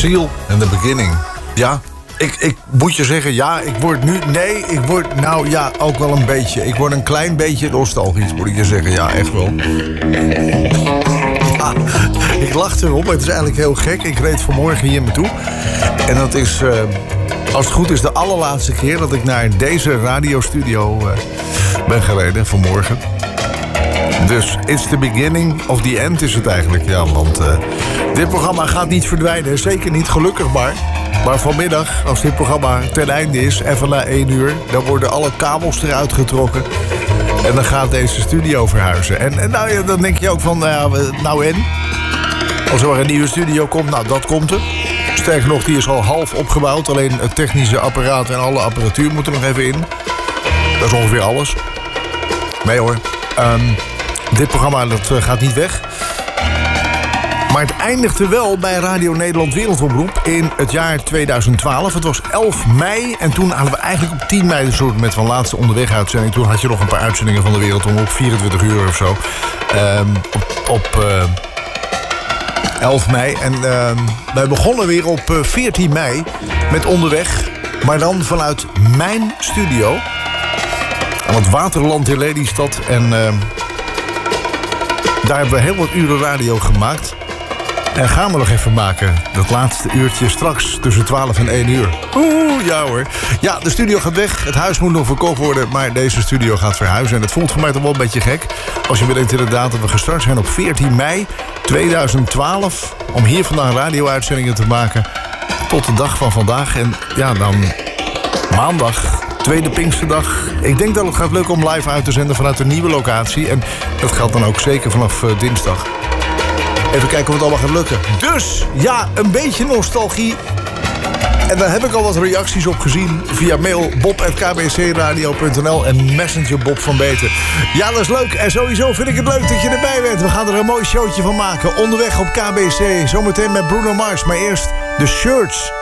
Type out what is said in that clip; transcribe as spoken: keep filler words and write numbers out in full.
Seal and the Beginning. Ja, ik, ik moet je zeggen, ja, ik word nu... Nee, ik word, nou ja, ook wel een beetje. Ik word een klein beetje nostalgisch, moet ik je zeggen. Ja, echt wel. Ja, ik lach erop, maar het is eigenlijk heel gek. Ik reed vanmorgen hier naartoe. En dat is, uh, als het goed is, de allerlaatste keer dat ik naar deze radiostudio uh, ben gereden, vanmorgen. Dus it's the beginning of the end is het eigenlijk. Ja, want uh, dit programma gaat niet verdwijnen. Zeker niet, gelukkig maar. Maar vanmiddag, als dit programma ten einde is, even na één uur... dan worden alle kabels eruit getrokken. En dan gaat deze studio verhuizen. En, en nou ja, dan denk je ook van, nou, ja, nou en? Als er maar een nieuwe studio komt, nou, dat komt er. Sterker nog, die is al half opgebouwd. Alleen het technische apparaat en alle apparatuur moeten nog even in. Dat is ongeveer alles. Nee hoor. Um, dit programma dat uh, gaat niet weg. Maar het eindigde wel bij Radio Nederland Wereldomroep in het jaar tweeduizend twaalf. Het was elf mei en toen hadden we eigenlijk op tien mei... een soort met van laatste onderweg uitzending. Toen had je nog een paar uitzendingen van de Wereldomroep, vierentwintig uur of zo. Um, op op uh, elf mei. En uh, wij begonnen weer op uh, veertien mei met onderweg. Maar dan vanuit mijn studio. Aan het Waterland in Lelystad. En uh, daar hebben we heel wat uren radio gemaakt. En gaan we nog even maken. Dat laatste uurtje straks tussen twaalf en één uur. Oeh, ja hoor. Ja, de studio gaat weg. Het huis moet nog verkocht worden. Maar deze studio gaat verhuizen. En het voelt voor mij toch wel een beetje gek. Als je bedenkt inderdaad dat we gestart zijn op veertien mei tweeduizend twaalf. Om hier vandaan radio-uitzendingen te maken. Tot de dag van vandaag. En ja, dan maandag, tweede Pinksterdag. Ik denk dat het gaat lukken om live uit te zenden vanuit een nieuwe locatie. En dat geldt dan ook zeker vanaf uh, dinsdag. Even kijken of het allemaal gaat lukken. Dus, ja, een beetje nostalgie. En daar heb ik al wat reacties op gezien. Via mail bob at k b c radio punt n l en Messenger Bob van Beter. Ja, dat is leuk. En sowieso vind ik het leuk dat je erbij bent. We gaan er een mooi showtje van maken. Onderweg op K B C. Zometeen met Bruno Mars. Maar eerst de Shirts